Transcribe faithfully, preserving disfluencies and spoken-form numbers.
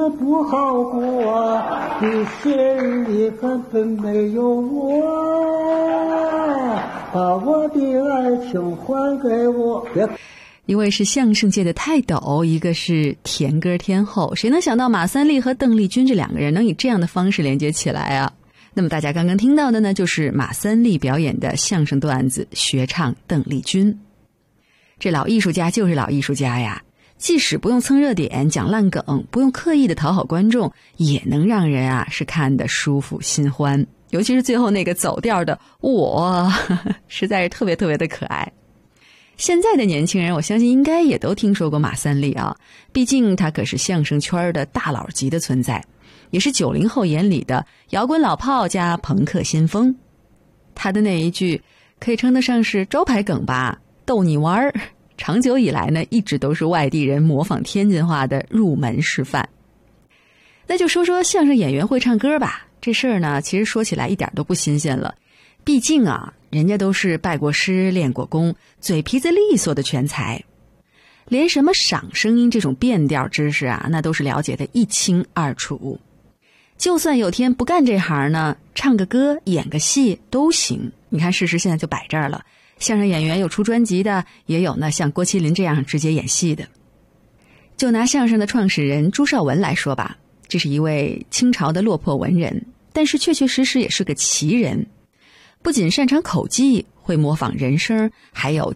不好过，你心里根本没有我，把我的爱情还给我。 一位是相声界的泰斗，一个是甜歌天后，谁能想到马三立和邓丽君这两个人能以这样的方式连接起来啊？那么大家刚刚听到的呢，就是马三立表演的相声段子学唱邓丽君。这老艺术家就是老艺术家呀，即使不用蹭热点讲烂梗，不用刻意的讨好观众，也能让人啊是看得舒服心欢。尤其是最后那个走调的我呵呵实在是特别特别的可爱。现在的年轻人我相信应该也都听说过马三立啊，毕竟他可是相声圈的大佬级的存在，也是九零后眼里的摇滚老炮加朋克先锋。他的那一句可以称得上是招牌梗吧，逗你玩儿，长久以来呢一直都是外地人模仿天津话的入门示范。那就说说相声演员会唱歌吧，这事儿呢其实说起来一点都不新鲜了，毕竟啊人家都是拜过师练过功，嘴皮子利索的全才，连什么赏声音这种变调知识啊那都是了解的一清二楚。就算有天不干这行呢，唱个歌演个戏都行。你看事实现在就摆这儿了，相声演员有出专辑的，也有呢像郭麒麟这样直接演戏的。就拿相声的创始人朱绍文来说吧，这是一位清朝的落魄文人，但是确确实实也是个奇人，不仅擅长口技，会模仿人声，还有